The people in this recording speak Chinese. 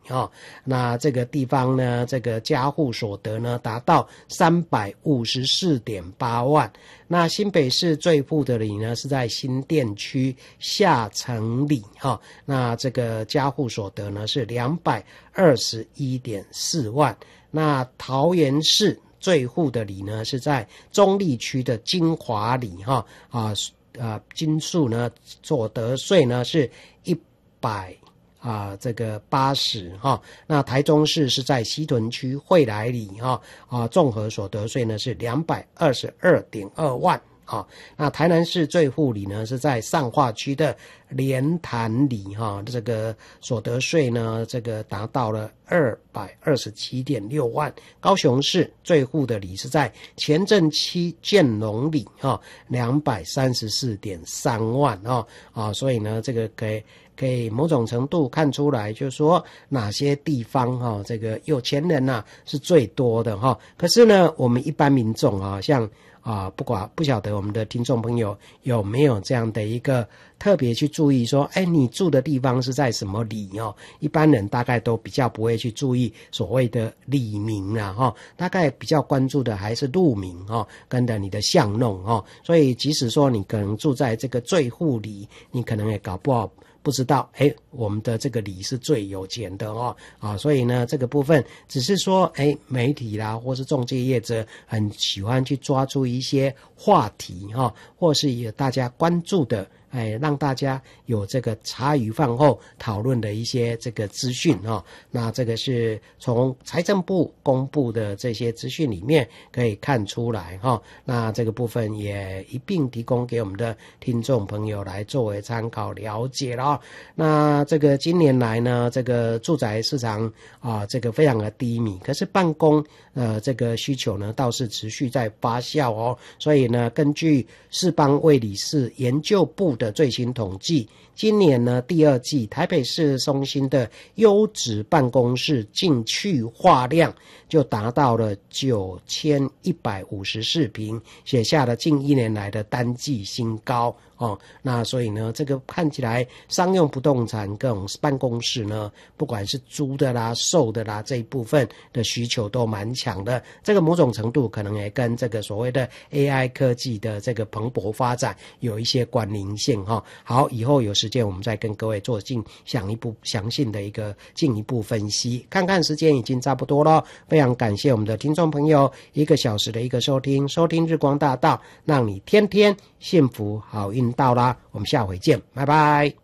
那这个地方呢，这个家户所得呢达到354.8万。那新北市最富的里呢是在新店区下城里那这个家户所得呢是221.4万。那桃园市最富的里呢是在中坜区的金华里金数呢所得税呢是180那台中市是在西屯区惠来里综合所得税呢是222.2万那台南市最富里呢是在上化区的莲潭里这个所得税呢这个达到了227.6万。高雄市最富的里是在前镇区建龙里234.3万所以呢这个可以某种程度看出来，就是说哪些地方这个有钱人是最多的可是呢我们一般民众像不晓得我们的听众朋友有没有这样的一个特别去注意说你住的地方是在什么里一般人大概都比较不会去注意所谓的里名大概比较关注的还是路名跟着你的巷弄所以即使说你可能住在这个最富里，你可能也搞不好不知道我们的这个里是最有钱的所以呢这个部分只是说媒体啦或是仲介业者很喜欢去抓住一些话题或是有大家关注的让大家有这个茶余饭后讨论的一些这个资讯那这个是从财政部公布的这些资讯里面可以看出来那这个部分也一并提供给我们的听众朋友来作为参考了解了那这个今年来呢这个住宅市场这个非常的低迷，可是办公这个需求呢倒是持续在发酵所以呢根据世邦卫理事研究部的最新统计，今年呢第二季台北市中心的优质办公室净去化量就达到了9154坪，写下了近1年来的单季新高那所以呢这个看起来商用不动产跟办公室呢不管是租的啦售的啦这一部分的需求都蛮强的，这个某种程度可能也跟这个所谓的 AI 科技的这个蓬勃发展有一些关联性好，以后有时间我们再跟各位做详细的一个进一步分析。看看时间已经差不多了，非常感谢我们的听众朋友1个小时的一个收听日光大道，让你天天幸福好运到啦，我们下回见，拜拜。